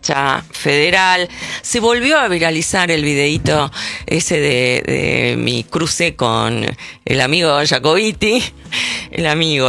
marcha federal. Se volvió a viralizar el videíto ese de mi cruce con el amigo Jacobiti. El amigo.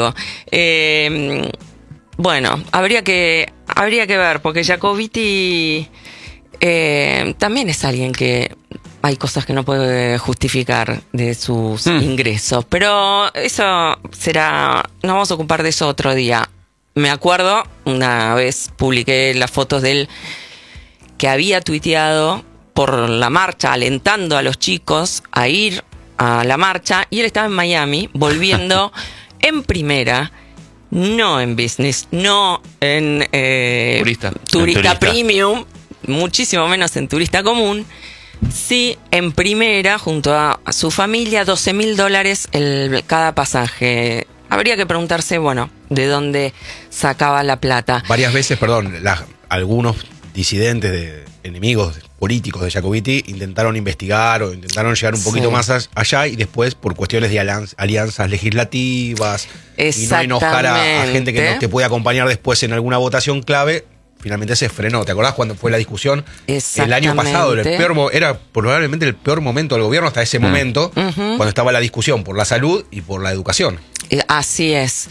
Bueno, habría que ver, porque Jacobiti también es alguien que hay cosas que no puede justificar de sus ingresos, pero eso nos vamos a ocupar de eso otro día. Me acuerdo, una vez publiqué las fotos de él que había tuiteado por la marcha, alentando a los chicos a ir a la marcha, y él estaba en Miami, volviendo en primera, no en business, no en turista premium, muchísimo menos en turista común. Sí, en primera, junto a su familia, $12,000 cada pasaje. Habría que preguntarse, bueno, de dónde sacaba la plata. Varias veces, algunos disidentes, enemigos políticos de Jacobiti intentaron investigar o intentaron llegar un poquito más allá, y después, por cuestiones de alianzas legislativas y no enojar a gente que no te puede acompañar después en alguna votación clave, finalmente se frenó. ¿Te acordás cuando fue la discusión? El año pasado, era probablemente el peor momento del gobierno hasta ese momento, cuando estaba la discusión por la salud y por la educación. Así es.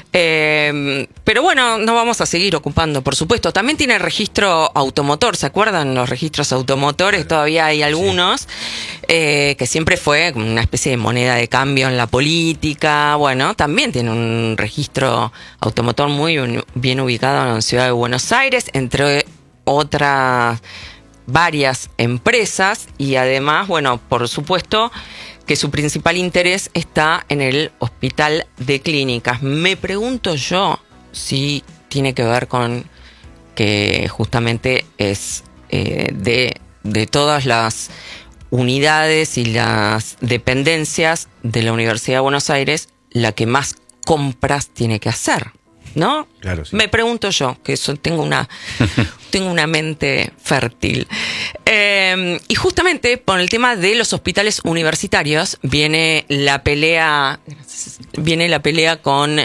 Pero bueno, nos vamos a seguir ocupando, por supuesto. También tiene registro automotor, ¿se acuerdan? Los registros automotores, todavía hay algunos, que siempre fue una especie de moneda de cambio en la política. Bueno, también tiene un registro automotor muy bien ubicado en la ciudad de Buenos Aires, entre otras varias empresas, y además, bueno, por supuesto que su principal interés está en el hospital de clínicas. Me pregunto yo si tiene que ver con que justamente es de todas las unidades y las dependencias de la Universidad de Buenos Aires la que más compras tiene que hacer, ¿no? Claro, sí. Me pregunto yo, que eso tengo una mente fértil. Y justamente por el tema de los hospitales universitarios viene la pelea con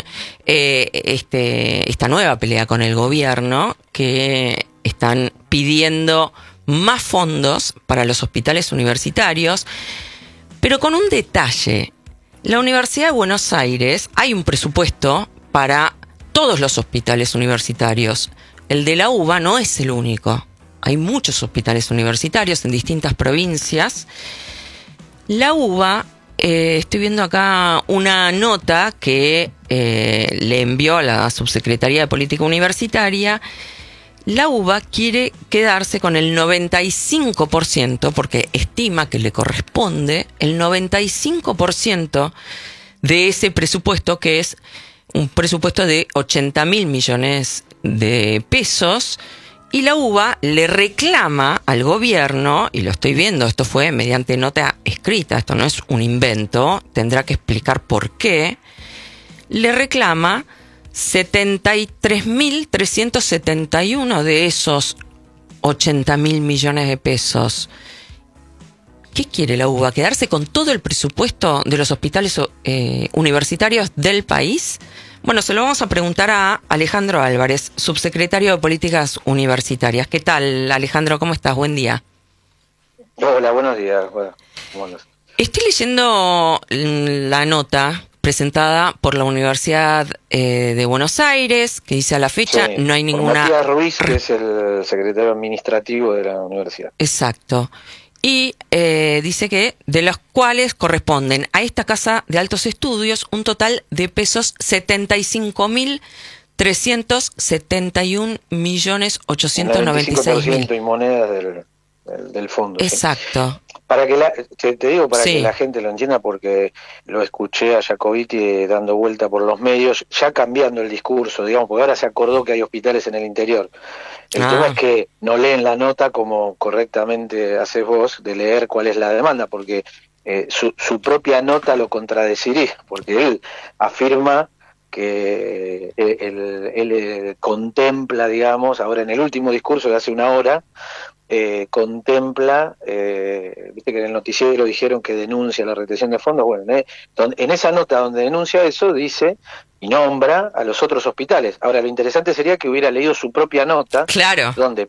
esta nueva pelea con el gobierno, que están pidiendo más fondos para los hospitales universitarios, pero con un detalle. La Universidad de Buenos Aires, hay un presupuesto para todos los hospitales universitarios. El de la UBA no es el único. Hay muchos hospitales universitarios en distintas provincias. La UBA, estoy viendo acá una nota que le envió a la Subsecretaría de Política Universitaria. La UBA quiere quedarse con el 95%, porque estima que le corresponde el 95% de ese presupuesto, que es un presupuesto de 80.000 millones de pesos, y la UBA le reclama al gobierno, y lo estoy viendo, esto fue mediante nota escrita, esto no es un invento, tendrá que explicar por qué, le reclama 73.371 de esos 80.000 millones de pesos. ¿Qué quiere la UBA? ¿Quedarse con todo el presupuesto de los hospitales universitarios del país? Bueno, se lo vamos a preguntar a Alejandro Álvarez, subsecretario de Políticas Universitarias. ¿Qué tal, Alejandro? ¿Cómo estás? Buen día. Hola, buenos días. Bueno. Estoy leyendo la nota presentada por la Universidad de Buenos Aires, que dice a la fecha, sí, no hay ninguna... Matías Ruiz, que es el secretario administrativo de la universidad. Exacto. Y dice que de los cuales corresponden a esta casa de altos estudios un total de pesos 75.371.896.000. Y monedas del fondo. Exacto. ¿Sí? Para que que la gente lo entienda, porque lo escuché a Jacobiti dando vuelta por los medios, ya cambiando el discurso, digamos, porque ahora se acordó que hay hospitales en el interior. El tema es que no leen la nota como correctamente haces vos, de leer cuál es la demanda, porque su propia nota lo contradeciría, porque él afirma que él contempla, digamos, ahora en el último discurso de hace una hora, contempla, viste que en el noticiero dijeron que denuncia la retención de fondos. Bueno, en esa nota donde denuncia eso, dice y nombra a los otros hospitales. Ahora, lo interesante sería que hubiera leído su propia nota, claro, donde